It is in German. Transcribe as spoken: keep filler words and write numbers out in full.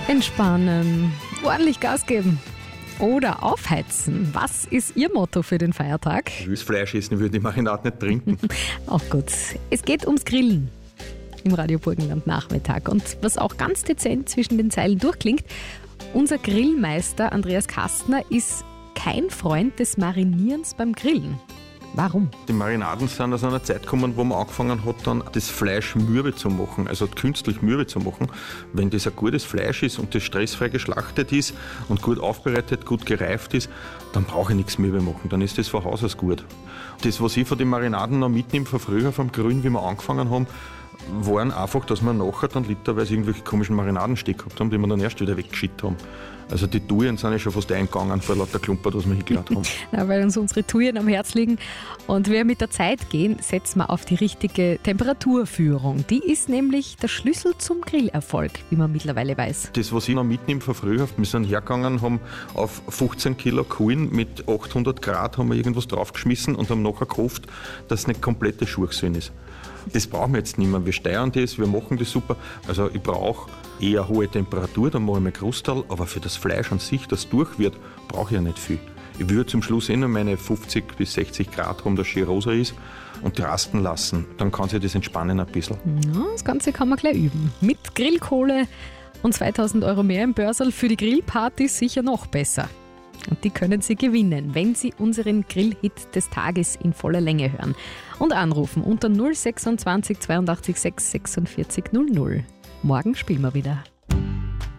Entspannen, ordentlich Gas geben oder aufheizen. Was ist Ihr Motto für den Feiertag? Ich will Fleisch essen, ich würde die Marinade nicht trinken. Auch gut. Es geht ums Grillen im Radio Burgenland Nachmittag. Und was auch ganz dezent zwischen den Zeilen durchklingt, unser Grillmeister Andreas Kastner ist kein Freund des Marinierens beim Grillen. Warum? Die Marinaden sind aus einer Zeit gekommen, wo man angefangen hat, dann das Fleisch mürbe zu machen, also künstlich mürbe zu machen. Wenn das ein gutes Fleisch ist und das stressfrei geschlachtet ist und gut aufbereitet, gut gereift ist, dann brauche ich nichts mürbe machen, dann ist das von Haus aus gut. Das, was ich von den Marinaden noch mitnehme, von früher vom Grillen, wie wir angefangen haben, waren einfach, dass wir nachher dann literweise irgendwelche komischen Marinadenstücke gehabt haben, die wir dann erst wieder weggeschickt haben. Also die Touren sind ja schon fast eingegangen vor lauter Klumper, was wir hingeladen haben. Ja, weil uns unsere Touren am Herz liegen und wir mit der Zeit gehen, setzen wir auf die richtige Temperaturführung. Die ist nämlich der Schlüssel zum Grillerfolg, wie man mittlerweile weiß. Das, was ich noch mitnehme von früher, wir sind hergegangen, haben auf fünfzehn Kilo Kohlen mit achthundert Grad haben wir irgendwas draufgeschmissen und haben nachher gehofft, dass es nicht komplette Schurchsinn ist. Das brauchen wir jetzt nicht mehr. Wir steuern das, wir machen das super. Also ich brauche eher hohe Temperatur, dann mache ich mein Krustal, aber für das Fleisch an sich, das durch wird, brauche ich ja nicht viel. Ich würde zum Schluss eh nur meine fünfzig bis sechzig Grad haben, dass schön rosa ist und die rasten lassen. Dann kann sich das entspannen ein bisschen. Ja, das Ganze kann man gleich üben. Mit Grillkohle und zweitausend Euro mehr im Börsal für die Grillparty sicher noch besser. Und die können Sie gewinnen, wenn Sie unseren Grillhit des Tages in voller Länge hören. Und anrufen unter null sechsundzwanzig zweiundachtzig sechs sechsundvierzig null null. Morgen spielen wir wieder.